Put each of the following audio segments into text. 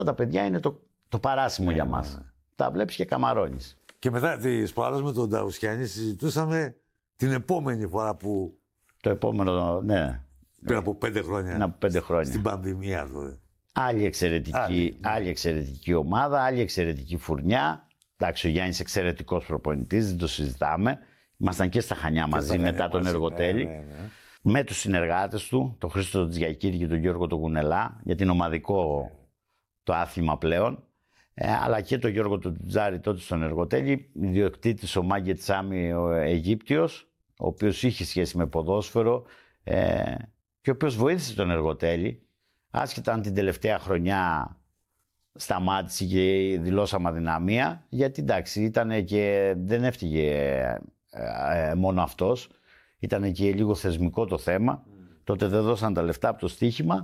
Τα παιδιά είναι το παράσιμο για μας. Τα βλέπεις και καμαρώνεις. Και μετά τις προάλλες με τον Νταουσιάννη συζητούσαμε την επόμενη φορά που. Το επόμενο, ναι. Πριν από 5 χρόνια. Πριν από 5 χρόνια. Στην πανδημία τότε. Άλλη εξαιρετική ομάδα, άλλη εξαιρετική φουρνιά. Εντάξει, ο Γιάννης εξαιρετικός προπονητής, δεν το συζητάμε. Ήμασταν και στα Χανιά μαζί μετά τον Εργοτέλη. Ναι. Με τους συνεργάτες του, τον Χρήστο Τζιακίδη και τον Γιώργο τον Κουνελά, γιατί είναι ομαδικό το άθλημα πλέον. Αλλά και τον Γιώργο τον Τζάρη τότε στον Εργοτέλη, ιδιοκτήτης ο Μάγκετ Σάμι ο Αιγύπτιος, ο οποίος είχε σχέση με ποδόσφαιρο και ο οποίος βοήθησε τον Εργοτέλη, άσχετα αν την τελευταία χρονιά σταμάτησε και δηλώσαμε αδυναμία, γιατί εντάξει ήταν και δεν έφτυγε μόνο αυτός, ήταν και λίγο θεσμικό το θέμα. Τότε δεν δώσαν τα λεφτά από το στοίχημα.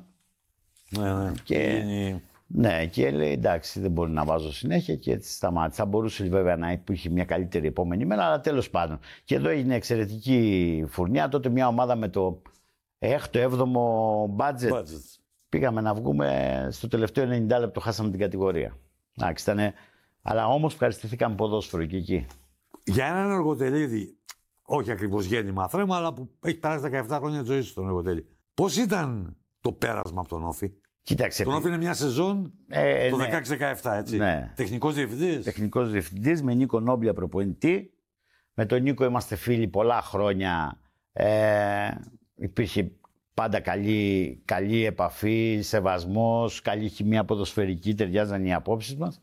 Και λέει εντάξει, δεν μπορεί να βάζω συνέχεια και έτσι σταμάτησε. Θα μπορούσε βέβαια να υπήρχε μια καλύτερη επόμενη μέρα, αλλά τέλος πάντων. Και εδώ έγινε εξαιρετική φουρνιά. Τότε μια ομάδα με το 6ο-7ο budget. Πήγαμε να βγούμε στο τελευταίο 90 λεπτό, χάσαμε την κατηγορία. Εντάξει, αλλά όμως ευχαριστηθήκαμε ποδόσφαιρο και εκεί. Για έναν Εργοτελίδη, όχι ακριβώς γέννημα θρέμα, αλλά που έχει περάσει 17 χρόνια της ζωής του στον Εργοτέλη. Πώς ήταν το πέρασμα από τον Όφη? Κοίταξε. Τον Όφη είναι μια σεζόν το 16-17, έτσι. Ναι. Τεχνικός διευθυντής. Τεχνικός διευθυντής με Νίκο Νόμπλια προπονητή. Με τον Νίκο είμαστε φίλοι πολλά χρόνια. Υπήρχε πάντα καλή επαφή, σεβασμός, καλή χημεία ποδοσφαιρική, ταιριάζαν οι απόψεις μας.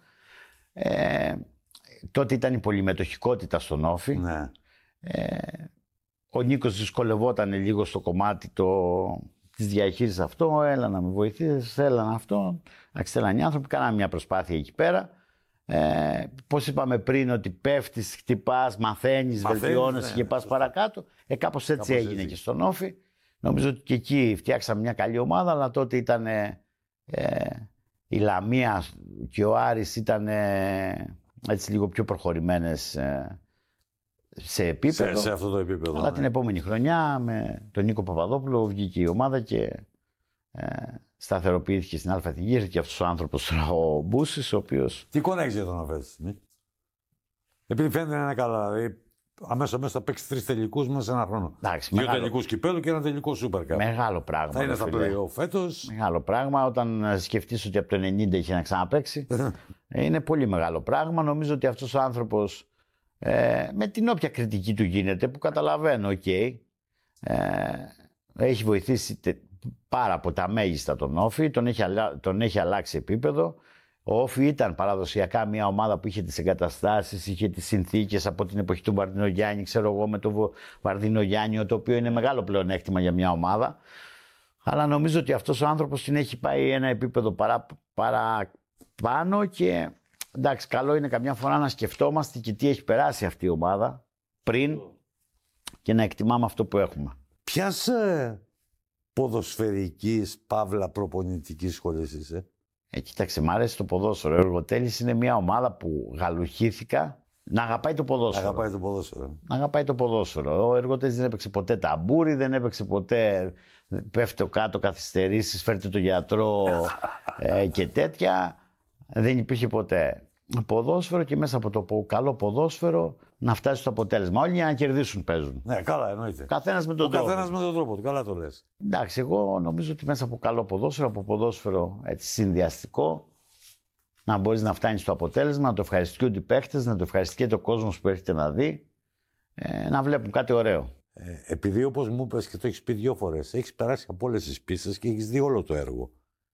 Τότε ήταν η πολυμετοχικότητα στον Όφη. Ναι. Ο Νίκος δυσκολευόταν λίγο στο κομμάτι της διαχείρισης αυτό. Έλα να με βοηθήσεις, έλα να αυτό. Αξιτέλαν οι άνθρωποι, κάναμε μια προσπάθεια εκεί πέρα. Πώς είπαμε πριν, ότι πέφτεις, χτυπάς, μαθαίνεις, βελτιώνεσαι και πας παρακάτω. Κάπως έτσι έγινε και στον Όφη. Νομίζω ότι και εκεί φτιάξαμε μια καλή ομάδα, αλλά τότε ήταν η Λαμία και ο Άρης ήταν έτσι λίγο πιο προχωρημένες σε επίπεδο. Σε αυτό το επίπεδο. Αλλά την επόμενη χρονιά με τον Νίκο Παπαδόπουλο βγήκε η ομάδα και σταθεροποιήθηκε στην Αλφα-Εθνική. Ήρθε και αυτός ο άνθρωπος ο Μπούσης, ο οποίος. Τι εικόνα έχεις για τον Αβέση? Επειδή φαίνεται να είναι καλά. Δηλαδή, αμέσως θα παίξει 3 τελικούς μέσα σε ένα χρόνο. 2 τελικούς κυπέλλου και ένα τελικό Super Cup. Μεγάλο πράγμα. Θα είναι στα play-off φέτος. Μεγάλο πράγμα. Όταν σκεφτείς ότι από το 90 είχε να ξαναπαίξει. Είναι πολύ μεγάλο πράγμα. Νομίζω ότι αυτός ο άνθρωπος, με την όποια κριτική του γίνεται, που καταλαβαίνω, έχει βοηθήσει πάρα από τα μέγιστα τον Όφη, τον έχει αλλάξει επίπεδο. Ο Όφη ήταν παραδοσιακά μια ομάδα που είχε τις εγκαταστάσεις, είχε τις συνθήκες από την εποχή του Βαρδινογιάννη, ξέρω εγώ, με το Βαρδινογιάννη, το οποίο είναι μεγάλο πλεονέκτημα για μια ομάδα. Αλλά νομίζω ότι αυτός ο άνθρωπος την έχει πάει ένα επίπεδο παραπάνω και εντάξει, καλό είναι καμιά φορά να σκεφτόμαστε και τι έχει περάσει αυτή η ομάδα πριν και να εκτιμάμε αυτό που έχουμε. Ποιας ποδοσφαιρικής, παύλα προπονητικής σχολής είσαι? Κοίταξε, μ' αρέσει το ποδόσφαιρο. Ο Εργοτέλης είναι μια ομάδα που γαλουχήθηκα να αγαπάει το ποδόσφαιρο. Να αγαπάει το ποδόσφαιρο. Ο Εργοτέλης δεν έπαιξε ποτέ ταμπούρι, δεν έπαιξε ποτέ πέφτει κάτω, καθυστερήσεις, φέρτε το γιατρό και τέτοια. Δεν υπήρχε ποτέ ποδόσφαιρο και μέσα από το καλό ποδόσφαιρο να φτάσει στο αποτέλεσμα. Όλοι για να κερδίσουν παίζουν. Ναι, καλά, εννοείται. Καθένας με τον τρόπο. Καθένας με τον τρόπο του, καλά το λες. Εντάξει, εγώ νομίζω ότι μέσα από καλό ποδόσφαιρο, από ποδόσφαιρο έτσι συνδυαστικό, να μπορείς να φτάνεις στο αποτέλεσμα, να το ευχαριστούν οι παίχτες, να το ευχαριστεί και ο κόσμος που έρχεται να δει, να βλέπουν κάτι ωραίο. Επειδή όπως μου είπες και το έχεις πει 2 φορές, έχεις περάσει από όλες τις πίστες και έχεις δει όλο το έργο.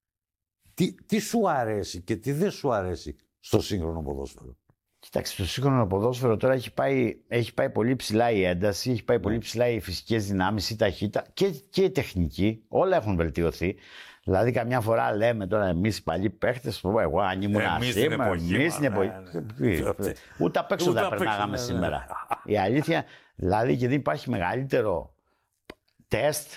Τι σου αρέσει και τι δεν σου αρέσει στο σύγχρονο ποδόσφαιρο? Κοιτάξτε, στο σύγχρονο ποδόσφαιρο τώρα έχει πάει πολύ ψηλά η ένταση, έχει πάει πολύ ψηλά οι φυσικές δυνάμεις, η ταχύτητα και η τεχνική. Όλα έχουν βελτιωθεί. Δηλαδή, καμιά φορά λέμε τώρα εμείς οι παλιοί παίχτες, εγώ αν ήμουν σήμερα, εμείς την εποχή. Ούτε απ' έξω δεν περνάγαμε σήμερα. Η αλήθεια, δηλαδή, και δεν υπάρχει μεγαλύτερο τεστ.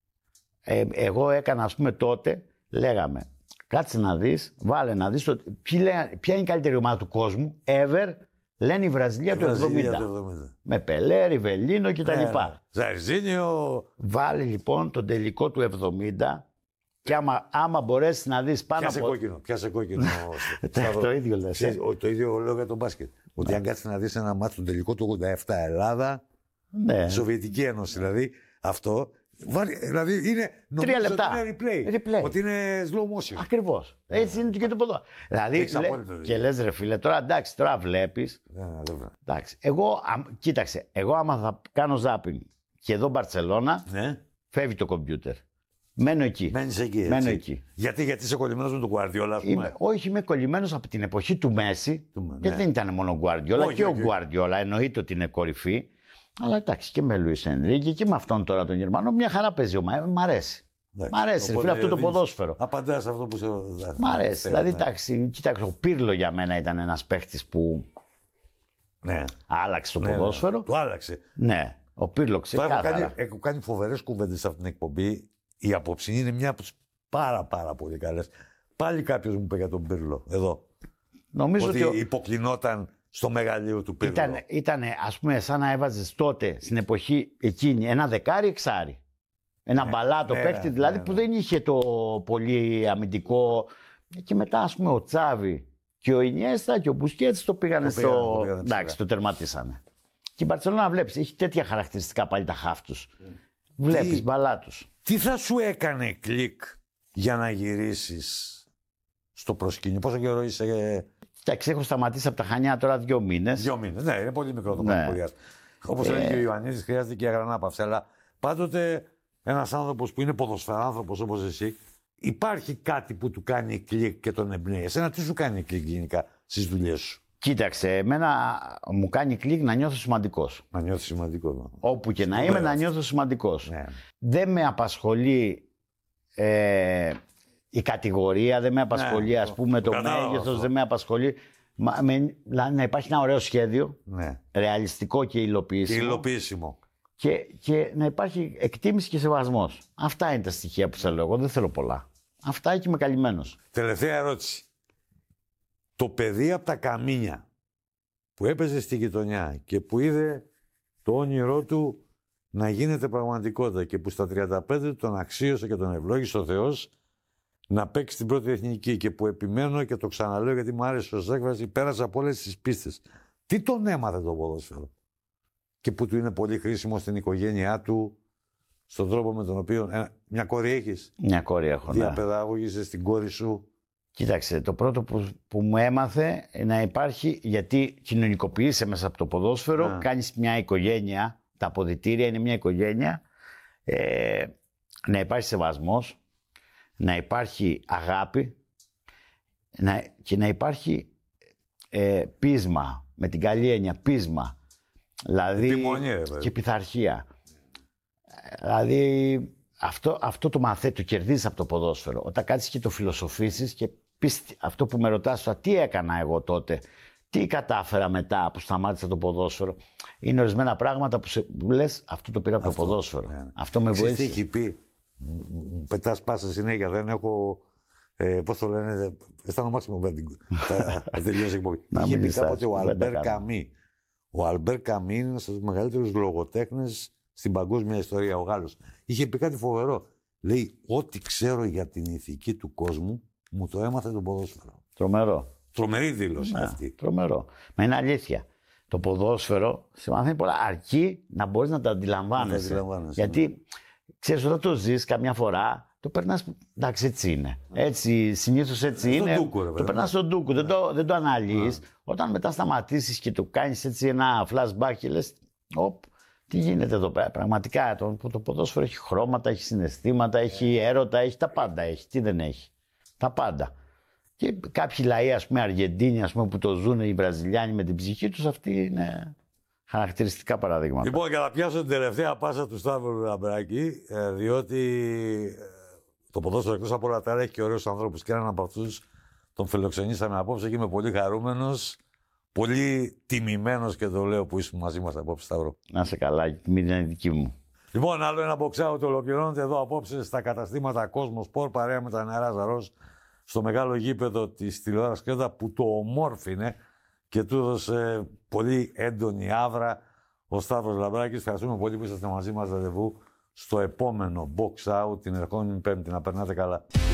Εγώ έκανα, ας πούμε, τότε, λέγαμε. Κάτσε να δεις, βάλε να δεις ποια είναι η καλύτερη ομάδα του κόσμου, ever, λένε η Βραζιλία του 70. Με Πελέ, Ριβελίνο κτλ. Ζαρζίνιο. Βάλε λοιπόν τον τελικό του 70, Και άμα μπορέσει να δει πάνω από. Πιάσε κόκκινο. Το ίδιο λες. Το ίδιο λέω για τον μπάσκετ. Ότι αν κάτσει να δει ένα μάτσο στο τελικό του 87 Ελλάδα, Σοβιετική Ένωση δηλαδή, αυτό. Δηλαδή είναι. 3 λεπτά. Ότι είναι replay. Ότι είναι slow motion. Ακριβώς. Έτσι είναι και το ποδόσφαιρο. Δηλαδή. Και λες ρε φίλε, τώρα εντάξει, τώρα βλέπεις. Εντάξει. Κοίταξε, εγώ άμα θα κάνω zapping και εδώ Μπαρτσελώνα, φεύγει το κομπιούτερ. Μένω εκεί. Μένεις εκεί. Μένω εκεί. Γιατί είσαι κολλημένος με τον Γκουαρδιόλα, ας πούμε. Όχι, είμαι κολλημένος από την εποχή του Μέση. Και δεν ήταν μόνο ο Γκουαρδιόλα. Και ο Γκουαρδιόλα εννοείται ότι είναι κορυφή. Αλλά εντάξει, και με Λουίς Ενρίκε και με αυτόν τώρα τον Γερμανό, μια χαρά παίζει ο Μ' αρέσει. Μ' αρέσει, φίλε, αυτό το ποδόσφαιρο. Απαντάς αυτό που σε. Μ' αρέσει. Δηλαδή, εντάξει, κοίταξε, ο Πίρλο για μένα ήταν ένας παίχτης που. Άλλαξε το ποδόσφαιρο. Το άλλαξε. Ναι, ο Πίρλο ξεκάθαρα. Έχω κάνει φοβερές κουβέντες σε αυτήν την εκπομπή. Η απόψη είναι μια από τις πάρα πολύ καλές. Πάλι κάποιος μου είπε για τον Πίρλο εδώ. Νομίζω ότι υποκλεινόταν στο μεγαλείο του Πίρλο. Ήταν, ας πούμε, σαν να έβαζες τότε, στην εποχή εκείνη, ένα δεκάρι-εξάρι. Ένα μπαλάτο παίκτη, δηλαδή που δεν είχε το πολύ αμυντικό. Και μετά, ας πούμε, ο Τσάβη και ο Ινιέστα και ο Μπουσκέτς το πήγανε στο. Εντάξει, το τερματίσανε. Και η Μπαρτσελόνα βλέπεις, έχει τέτοια χαρακτηριστικά πάλι τα χαφ τους. Βλέπεις μπαλάτους. Τι θα σου έκανε κλικ για να γυρίσεις στο προσκήνιο, πόσο καιρό είσαι. Εντάξει, έχω σταματήσει από τα Χανιά τώρα 2 μήνες. 2 μήνες, ναι, είναι πολύ μικρό το πανεπιστήμιο. Όπως έλεγε και ο Ιωαννίδης, χρειάζεται και αγρανάπαυση. Αλλά πάντοτε ένας άνθρωπος που είναι ποδοσφαιράνθρωπος όπως εσύ, υπάρχει κάτι που του κάνει κλικ και τον εμπνέει. Εσένα τι σου κάνει κλικ γενικά στις δουλειές σου? Κοίταξε, εμένα μου κάνει κλικ να νιώθω σημαντικός. Να νιώθω σημαντικό. Όπου και να είμαι, να νιώθω σημαντικός. Ναι. Δεν με απασχολεί η κατηγορία, δεν με απασχολεί ας πούμε το μέγεθος, δεν με απασχολεί. Να υπάρχει ένα ωραίο σχέδιο, ρεαλιστικό και υλοποιήσιμο. Και να υπάρχει εκτίμηση και σεβασμός. Αυτά είναι τα στοιχεία που θέλω εγώ, δεν θέλω πολλά. Αυτά εκεί είμαι καλυμμένος. Τελευταία ερώτηση. Το παιδί από τα Καμίνια που έπαιζε στη γειτονιά και που είδε το όνειρό του να γίνεται πραγματικότητα και που στα 35 τον αξίωσε και τον ευλόγησε ο Θεός να παίξει την πρώτη εθνική και που επιμένω και το ξαναλέω γιατί μου άρεσε ως έκφραση, πέρασε από όλες τις πίστες. Τι τον έμαθε το ποδόσφαιρο και που του είναι πολύ χρήσιμο στην οικογένειά του, στον τρόπο με τον οποίο. Μια κόρη έχεις? Μια κόρη έχω. Διαπαιδαγώγησες την κόρη σου? Κοίταξε, το πρώτο που μου έμαθε να υπάρχει, γιατί κοινωνικοποιείσαι μέσα από το ποδόσφαιρο, κάνεις μια οικογένεια, τα αποδυτήρια είναι μια οικογένεια, να υπάρχει σεβασμός, να υπάρχει αγάπη και να υπάρχει πείσμα, με την καλή έννοια, πείσμα, δηλαδή και πειθαρχία. Δηλαδή αυτό το μαθαίνει, το κερδίζεις από το ποδόσφαιρο. Όταν κάτσεις και το φιλοσοφήσεις και πεις αυτό που με ρωτάς τώρα, τι έκανα εγώ τότε, τι κατάφερα μετά που σταμάτησα το ποδόσφαιρο. Είναι ορισμένα πράγματα που λες, αυτό το πήρα από το ποδόσφαιρο. Αυτό με βοήθησε. Τι έχει πει, πετάς πάσα συνέχεια, δεν έχω, πώς το λένε, αισθάνομαι μάξιμο μπέντιγκ. Θα τελειώσει η εκπομπή. Είχε πει κάποτε ο Αλμπέρ Καμί. Ο Αλμπέρ Καμί είναι ένας από τους μεγαλύτερους λογοτέχνες στην παγκόσμια ιστορία, ο Γάλλος. Είχε πει κάτι φοβερό. Λέει, ό,τι ξέρω για την ηθική του κόσμου, μου το έμαθε το ποδόσφαιρο. Τρομερό. Τρομερή δήλωση αυτή. Τρομερό. Μα είναι αλήθεια. Το ποδόσφαιρο σε μαθαίνει πολλά. Αρκεί να μπορείς να τα αντιλαμβάνεσαι. Γιατί, ξέρεις, όταν το ζεις καμιά φορά, το περνάς, εντάξει, έτσι είναι. Έτσι, συνήθως έτσι είναι. Το περνάς στον ντούκου, δεν το αναλύεις. Όταν μετά σταματήσεις και το κάνεις έτσι ένα flashback και λες, τι γίνεται εδώ πέρα. Πραγματικά το ποδόσφαιρο έχει χρώματα, έχει συναισθήματα, έχει έρωτα, έχει τα πάντα. Τι δεν έχει. Τα πάντα. Και κάποιοι λαοί, ας πούμε, Αργεντίνοι, ας πούμε, που το ζουν, οι Βραζιλιάνοι με την ψυχή τους, αυτοί είναι χαρακτηριστικά παραδείγματα. Λοιπόν, για να πιάσω την τελευταία πάσα του Σταύρου Λαμπράκη, διότι το ποδόσφαιρο εκτός από όλα τα άλλα έχει και ωραίους ανθρώπους. Και έναν από αυτούς τον φιλοξενήσαμε απόψε και είμαι πολύ χαρούμενος. Πολύ τιμημένος και το λέω που ήσουν μαζί μας απόψε, Σταύρο. Να είσαι καλά, η τιμή είναι δική μου. Λοιπόν, άλλο ένα box out ολοκληρώνεται εδώ απόψε στα καταστήματα Cosmos Sport παρέα με τα νερά Ζαρός στο μεγάλο γήπεδο της τηλεόρασης Κρέτα που το ομόρφινε και του έδωσε πολύ έντονη άβρα ο Σταύρος Λαμπράκης. Ευχαριστούμε πολύ που είσαστε μαζί μας, ραντεβού στο επόμενο box out την ερχόμενη Πέμπτη. Να περνάτε καλά.